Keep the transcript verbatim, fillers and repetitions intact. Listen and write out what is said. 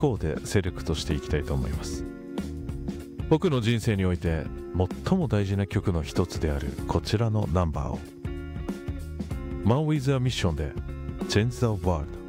向でセレクトしていきたいと思います。僕の人生において最も大事な曲の一つであるこちらのナンバーを Man with a Mission で Change the World